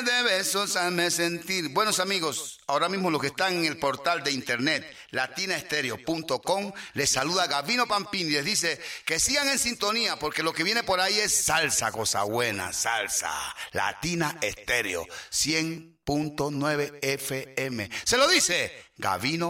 de besos hazme sentir. Buenos amigos, ahora mismo los que están en el portal de internet latinaestereo.com, les saluda Gavino Pampín y les dice que sigan en sintonía porque lo que viene por ahí es salsa, cosa buena, salsa. Latina Estéreo 100.9 FM. Se lo dice Gavino